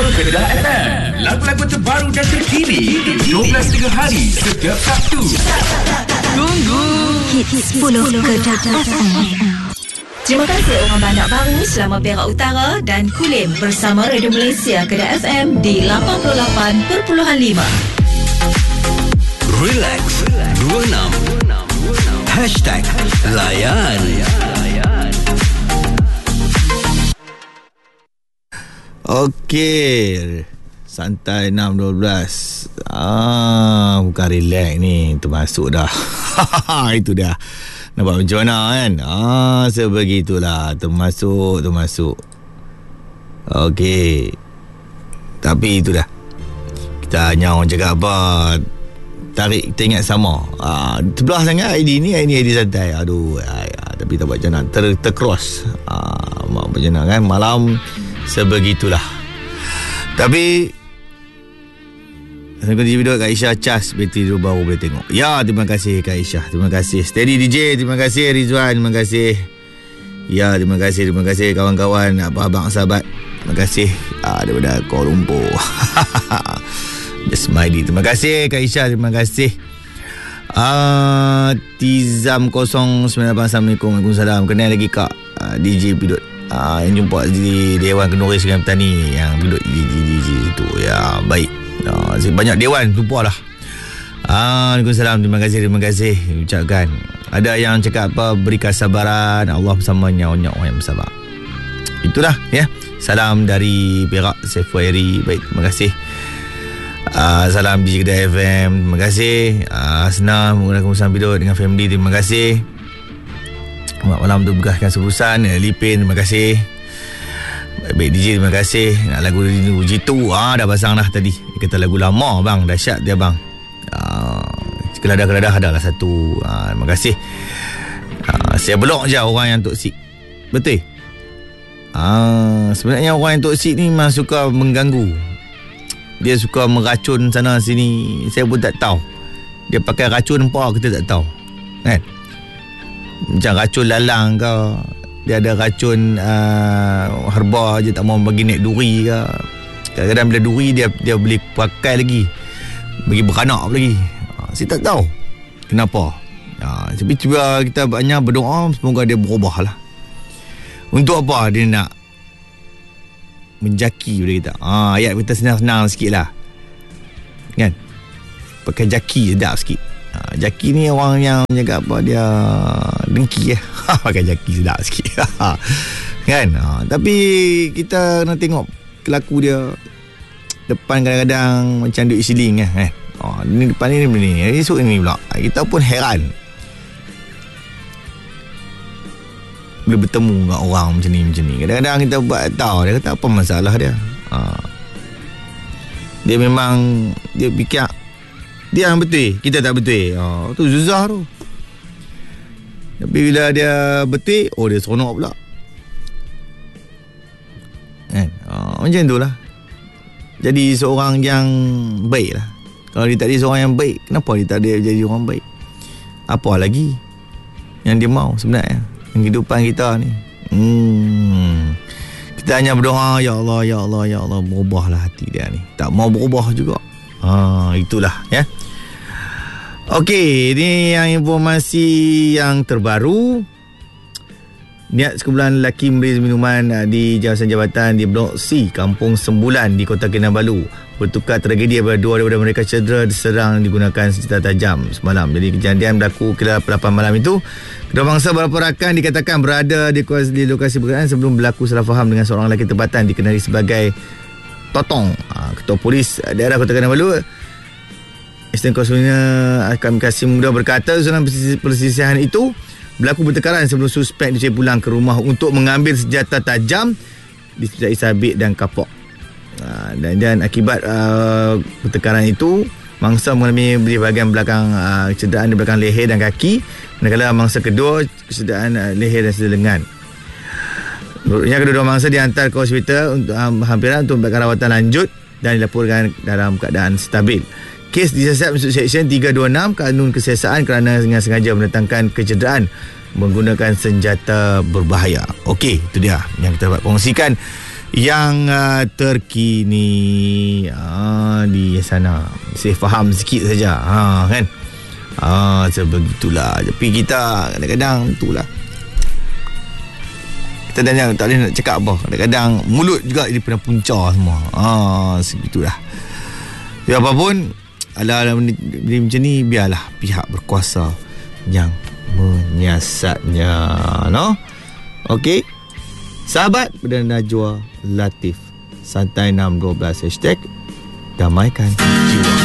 Kedah FM. Lagu-lagu terbaru dan terkini 12 hari setiap Sabtu. Tunggu Hits 10 Kedah FM. Terima kasih orang Bandak Baru, Selama Perak Utara dan Kulim bersama Radio Malaysia Kedah FM di 88.5. Relax 26 #Layan. Okey, santai 6.12. Bukan relax ni, termasuk dah. Itu dah. Nampak macam mana kan? Sebegitulah. Termasuk. Okey. Tapi itu dah. Kita hanya orang cakap apa, tarik kita ingat sama. Terbelah sangat ID santai. Tapi tak buat macam mana, tercross. Macam mana kan, malam sebegitulah. Tapi saya kena video Kak Aisyah cas bateri baru boleh tengok. Ya, terima kasih Kak Aisyah. Terima kasih Steady DJ. Terima kasih Rizwan. Terima kasih. Ya, terima kasih kawan-kawan, abang sahabat. Terima kasih daripada Kuala Lumpur. Smiley. Terima kasih Kak Aisyah. Terima kasih. Tizam 098. Assalamualaikum. Waalaikumsalam. Kenal lagi Kak DJ Pidot yang jumpa di Dewan Kenduri Sungai Petani, yang duduk di DJ itu. Ya, baik. Banyak dewan, lupa lah. Waalaikumsalam. Terima kasih ucapkan. Ada yang cakap apa, beri kesabaran, Allah bersamanya orang yang bersabar. Itulah ya. Salam dari Perak, Sefwairi. Baik, terima kasih. Salam di Kedah FM. Terima kasih. Senang menggunakan urusan video dengan family. Terima kasih. Malam tu berkahkan sebusan. Lipin, terima kasih. Baik DJ, terima kasih. Nak lagu Jitu, dah pasang dah tadi. Dia kata lagu lama bang, dahsyat dia bang. Keladah-keladah adalah satu. Terima kasih. Saya blok je orang yang toksik. Betul? Sebenarnya orang yang toksik ni memang suka mengganggu. Dia suka meracun sana sini. Saya pun tak tahu dia pakai racun apa, kita tak tahu kan. Macam racun lalang ke, dia ada racun herba je, tak mau bagi naik duri ke. Kadang-kadang bila duri dia boleh pakai lagi, bagi beranak lagi. Saya tak tahu kenapa. Tapi cuba kita banyak berdoa, semoga dia berubah lah. Untuk apa dia nak menjaki pada kita? Ayat kita senang-senang sikit lah kan. Pakai jaki sedap sikit. Jaki ni orang yang jaga apa, dia dengki pakai jaki sedap sikit kan. Tapi kita nak tengok kelaku dia depan, kadang-kadang macam duk siling kan. Ni depan ni esok ni pula kita pun heran bila bertemu dengan orang macam ni. Kadang-kadang kita buat tahu, dia kata apa masalah dia. Dia memang dia fikir dia yang betul, kita tak betul. Tu zuzah tu. Tapi bila dia betul, dia seronok pula kan. Macam tu lah. Jadi seorang yang baik lah. Kalau dia tak ada seorang yang baik, kenapa dia tak ada jadi orang baik? Apa lagi yang dia mahu sebenarnya kehidupan kita ni? Kita hanya berdoa, ya Allah, berubahlah hati dia ni. Tak mau berubah juga. Itulah ya. Okey, ini yang informasi yang terbaru. Niat sekumpulan lelaki membeli minuman di kawasan jabatan di Blok C, Kampung Sembulan di Kota Kinabalu bertukar tragedi apabila dua daripada mereka cedera diserang digunakan senjata tajam semalam. Jadi kejadian berlaku kira 8 malam itu. Kedua bangsa berperakan dikatakan berada di lokasi berkenaan sebelum berlaku salah faham dengan seorang lelaki tempatan dikenali sebagai Totong. Ketua Polis daerah Kota Kinabalu, Esten Konsulnya Akam Kasim Muda berkata usulan perselisihan itu berlaku bertekaran sebelum suspek dicari pulang ke rumah untuk mengambil senjata tajam disertai sabit dan kapok. Dan akibat pertekaran itu, mangsa mengalami di bahagian belakang kecederaan di belakang leher dan kaki, manakala mangsa kedua kecederaan leher dan sedelengan. Menurutnya kedua-dua mangsa dihantar ke hospital untuk hampiran untuk mendapatkan rawatan lanjut dan dilaporkan dalam keadaan stabil. Kes disiasat masuk Seksyen 326 Kanun Kesiasaan kerana dengan sengaja mendatangkan kecederaan menggunakan senjata berbahaya. Okey, itu dia yang kita dapat kongsikan yang terkini di sana. Saya faham sikit saja kan. Sebegitulah. Tapi kita kadang-kadang itulah, kita dah tak boleh nak cakap apa. Kadang-kadang mulut juga dia pernah punca semua. Segitulah. Ya, apapun, ala-ala benda macam ni, biarlah pihak berkuasa yang menyiasatnya, no? Okey. Sahabat Perdana Najwa Latif, Santai 612 #damaikan jiwa.